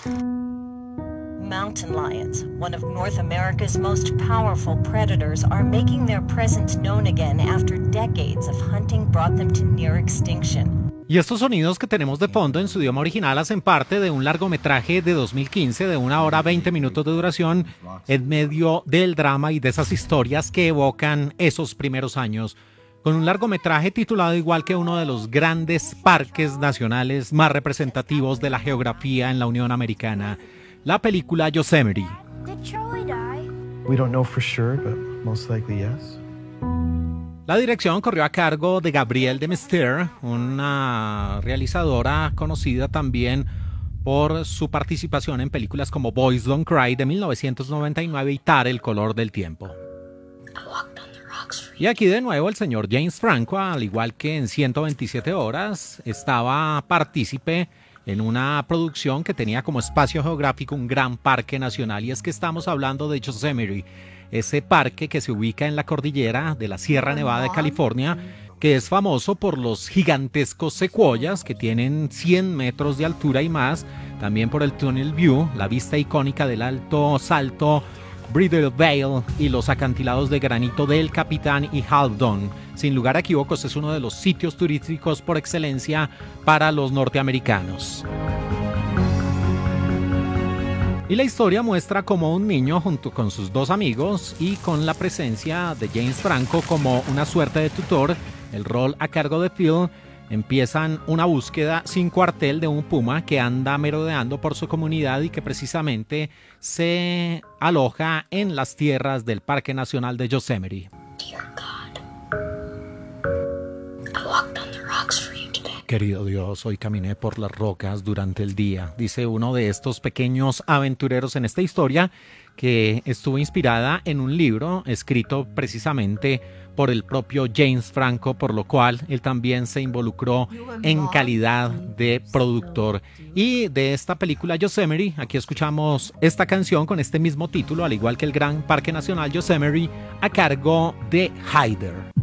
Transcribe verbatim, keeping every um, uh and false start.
Mountain lions, one of North America's most powerful predators, are making their presence known again after decades of hunting brought them to near extinction. Y estos sonidos que tenemos de fondo en su idioma original hacen parte de un largometraje de dos mil quince de una hora veinte minutos de duración en medio del drama y de esas historias que evocan esos primeros años, con un largometraje titulado igual que uno de los grandes parques nacionales más representativos de la geografía en la Unión Americana, la película Yosemite. Did Charlie die? We don't know for sure, but most likely yes. La dirección corrió a cargo de Gabrielle de Mester, una realizadora conocida también por su participación en películas como Boys Don't Cry de mil novecientos noventa y nueve y Tar, el color del tiempo. Y aquí de nuevo el señor James Franco, al igual que en ciento veintisiete horas, estaba partícipe en una producción que tenía como espacio geográfico un gran parque nacional, y es que estamos hablando de Yosemite, ese parque que se ubica en la cordillera de la Sierra Nevada de California, que es famoso por los gigantescos secuoyas que tienen cien metros de altura y más, también por el Tunnel View, la vista icónica del alto salto Bridle Veil y los acantilados de granito del Capitán y Haldon. Sin lugar a equívocos, es uno de los sitios turísticos por excelencia para los norteamericanos. Y la historia muestra cómo un niño junto con sus dos amigos y con la presencia de James Franco como una suerte de tutor, el rol a cargo de Phil, empiezan una búsqueda sin cuartel de un puma que anda merodeando por su comunidad y que precisamente se aloja en las tierras del Parque Nacional de Yosemite. Dear God, I walked on the rocks for you today. Querido Dios, hoy caminé por las rocas durante el día, dice uno de estos pequeños aventureros en esta historia, que estuvo inspirada en un libro escrito precisamente por el propio James Franco, por lo cual él también se involucró en calidad de productor. Y de esta película Yosemite, aquí escuchamos esta canción con este mismo título, al igual que el gran Parque Nacional Yosemite, a cargo de Hyder.